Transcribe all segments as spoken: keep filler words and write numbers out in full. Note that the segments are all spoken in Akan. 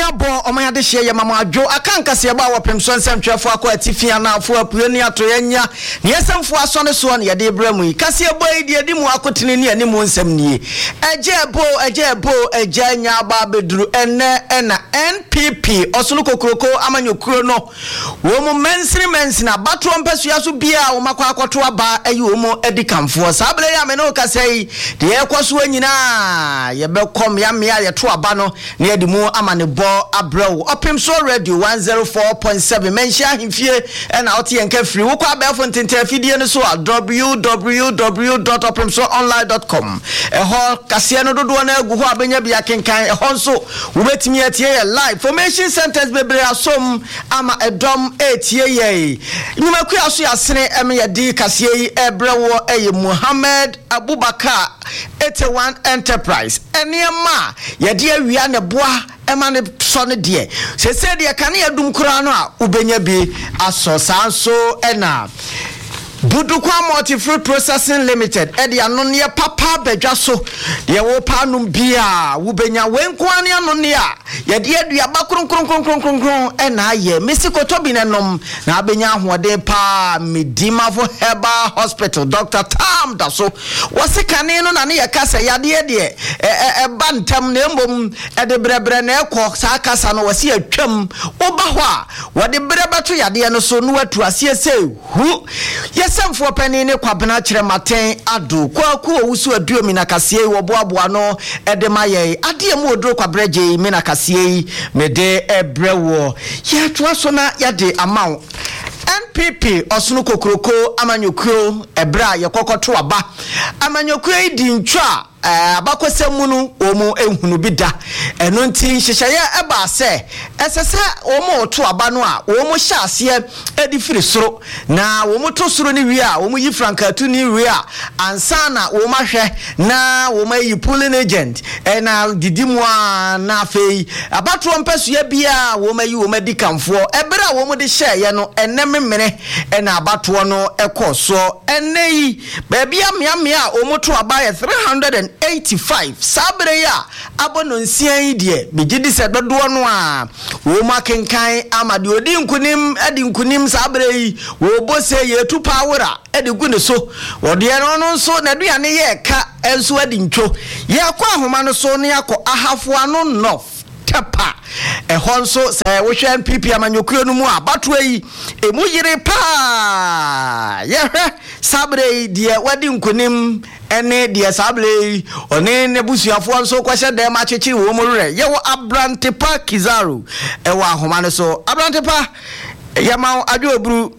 Tiabo omaya de hye mama adwo akanka se ba wopemso nsem twefo akwa atifia na afo apue ni atoyanya ne yesemfo asone so ne yede bramu kase ebo edi edi mu akotene ni ani mu nsem nie ejebo ejebo ejanya ba beduru ene ena N P P osunu kokroko amanyokuro no wo mu mensiri mensina bato mpesu yaso bia wo makwa akoto aba ayi wo mu edikamfo sabele ya me no kasei de yekoso anyina ye bekom ya me ya ye to aba no ne yedi mu amane bo abrew opimso radio one oh four point seven mention himfie na oti enka free wo kwa befo ntente fidie no so w w w dot opimso online dot com eho kase no dodo na agu ho abenya bia kenkan eho nso wo betimi atie ye live formation centers bebre asom ama edom etie ye nyumaku aso yasene em ye di kase yi ebrewo eye Muhammad Abubakar eighty-one enterprise eniema ye de awia ne boa emane so ne de se se de kan ye dum kura no a ubenya bi aso sanso ena Budukwa Multi Fruit Processing Limited edi ano ne papa bedwa so de wo pa num bia wo benya wenkwa ne ano ne a ye de adua ba kron kron kron kron kron ena aye mesikoto bi ne nom na abenya ahode pa Medima for Herbal Hospital Doctor Tam da so wose kane no na ne ye kasa yade de e bantam na mbom e de brebre na ekọ sa kasa no wose atwam oba ho a wo de brebeto yade no so no atu ase se hu semfo pani ne kwabena kire maten ado kwaku owusu aduo mi na kase wo boaboa no edema ye ade mu odro kwabreje mi na kase mede ebrewo ye to aso na yade amount N P P osunu kokroko amanyokuro ebra ye kokoto aba amanyokuro idi ntwa abakosemu no omo ehunu bida eno nti hyehyeye eba se esese omo to aba no a omo hya ase edi firi soro na omo to soro ni wi a omo yi frankatu ni wi a ansa na omo hwe na omo yi pulling agent na didimu a na fei abato mpesu ya bia omo yi omo dikamfo ebra omo de hye ye no enem mmere na abato no ekoso enei ba bia miamia omo to aba ye three hundred eighty-five sabre ya abono nsian yi de begidi se dodo no a wo makenkan amade odi nkunim edi nkunim sabre yi wo bose ye tu power edi gune so wode no no so na duane ye ka enso edi ntwo ye kwa ahoma no so ne yakọ ahafo ano no tapa e honso se wo hwe N P P amanyokuro no mu abato yi emu yire pa ye hwe sabre de wadi nkunim ene de sabre one ne busuafo nso kwahye dem achechi wo mu re ye wo Abrantepa Kizaru e wo ahoma no so Abrantepa yama adwobru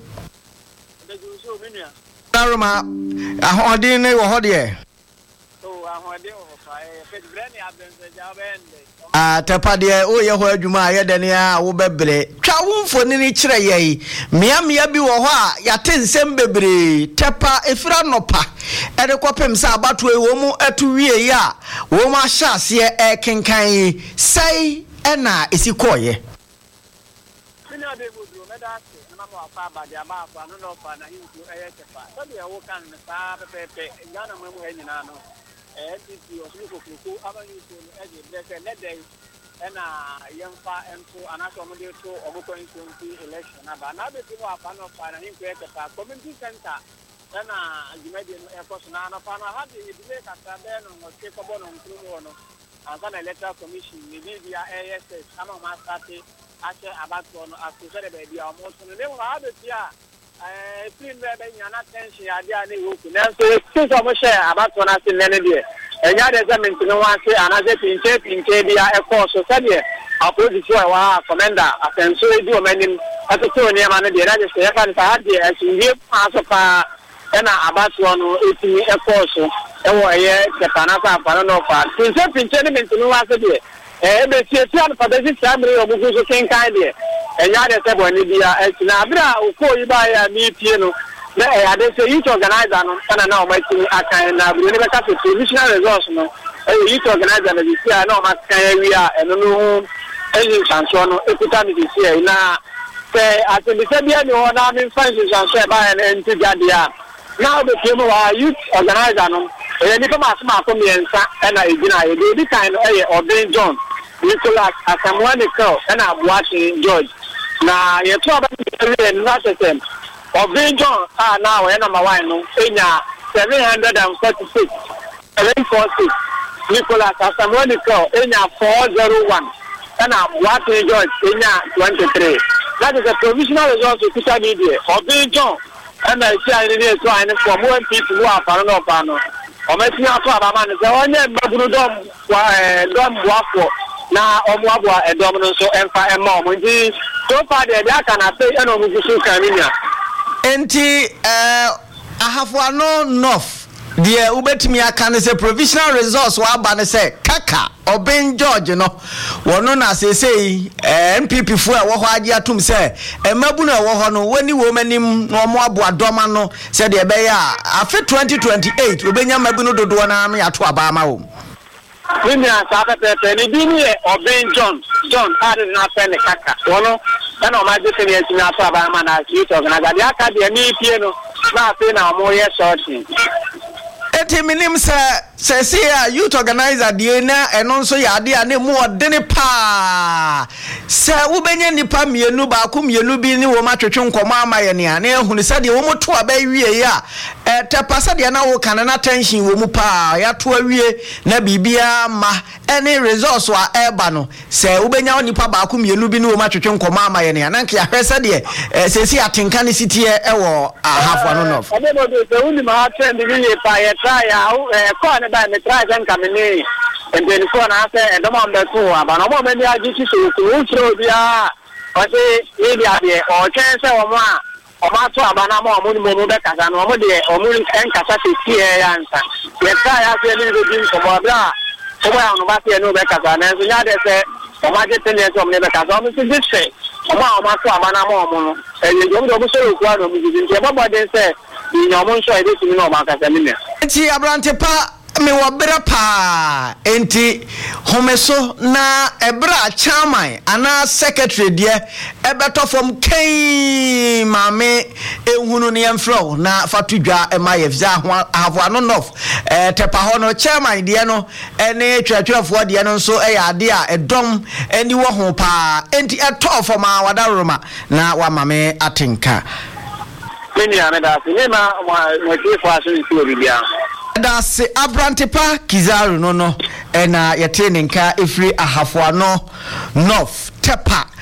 Aroma ahodin ne wo hode o ahodin wo fa e fedbrani abense jabende Ah, tapade o ye ho adwuma ye de ne a wo bebre twa wo mfoni ni kire ye mia mia bi wo ho a yate nsem bebre tepa efira nopa e de kopem sa abato e wo mu atu wie ya wo ma hya ase e kenkan sai e na esikoye sini ade budu meda ase na mo afa ba de ama afa no no fa na hindu e ye tepa so de wo kan sa pepe ngana mo mu enyina no N P P osunu kokroko abanyu so e de blese lede ena yemfa ento anaso mo de to ogboko insurance election aba na be ti mo afa no fa na hinku e tepa community center ena jimedi e koso na na fa na ha de idile kata be no mo ke kobo no nkuru no azana electoral commission ni bia A S S ama ma start ase abato no asosere be bia mo so ne mo ha be ti a eh pin be be nyana tension ade ane woku nanso since mo share abato na se nene de enya de zaman no wa se anaze pinche pinche bia e course so sabe opposition wa commander asenso edu o manim ato ni ama ne de na se ya kan sa de asinye aso pa ena abato no etimi e course e wo ye ke pana sa pana no pa pinche pinche ni mentino wa se de e be tie tie an pa de si samre ogugu so ken kan de enya de se boni bia e na abra uko iba ya mi pie no na e ade se youth organizer no na na o ma ti akan na abro ne be ka se provisional results no e youth organizer na bi sia na o ma kan wi a eno no e sanso no ekuta ni bi sia na se ate bi se bia ni ho na mi fan sanso e ba na enti gade a na o be pie mo wa youth organizer no e ni pa ma se ma ko mi ensa e na e gina e bi kan no e Odin John Nicholas Asamoah and Abuati George. Now, you're talking about not the same. Of being John, ah, now, and I'm a wine, seven hundred forty-six, seven forty-six. Nicholas Asamoah in four oh one, and Abuati George in twenty-three. That is a provisional result to Peter Media. Of being John, and I see I need to find for more people who are Parano. Or making out of a man is the only Babu Dom, Dom Wafo. Na omwabwa edomno so emfa emma omunji so far the dia kana say eno mugusu kaninya enti eh ahafwano north the ubetimi aka ne say provisional results wa aba ne say kaka Oben George no wono na say say N P P fu e wo ho age atum say emabu na wo ho no wani wo manim no mo abo adoma no say de be ya afi twenty twenty-eight obenya mabu no dodo na me ato aba ma wo Mimi asaka pepe ni bini Oben John John ade na pene kaka wono na o ma je tene esi na ato aba ma na youth organizer dia ka de ni pie no na afi na mo ye sorting eti minim se se se a youth organizer de na eno nso ya ade a ne mu odene pa se wo benye nipa mienu ba ko mienu bi ni wo ma twetwe nkomo amaye ne a na ehunu se de wo moto aba wie ya eh tepasa de na wo kan na tension wo mu pa ya to awie na bibia ma any resource wa eba no se wo benya nipa ba ko mienu bi ni wo ma twetwe nkomo amaye ne a na nka ya hwese de se se atenka ne sitie e wo ahafo no no ade no de se uni ma trend bi ye pa ye try ya eh ko ne ba me try jan kamene ende ko na se ndo mo mbe ko aba no mo me ni agi ti so ko utro bia o se e bia de o chen se o mo a o ma to aba na mo mo ni mo be kasa no mo de o mo en kasa ti ti e ya nsa ye try ya se ni do din ko mo bia o ba no ba se no be kasa na so nya de se o ma je tele so mo ne be kasa o mo se dis o ma o ma to aba na mo mo no e ye do mo so ko a no mo din je bo bo de se ni o mo so e de ti no ma kasa ni ne enti abrante pa me wobere pa enti homeso na ebra chairman ana secretary de ebeto from kei mame ehunu ne emfro na fatudwa emaye visa ho avo no nof eh tepa ho no chairman de no ene twatwafo de no nso e ade a edom eni wo ho pa enti eto for ma wadaroma na wa mame atenka mini ameda sinema mo tifo aso ito bibia that's Abrantepa Kizaru no no ena yete nka efri ahafo ano north tepa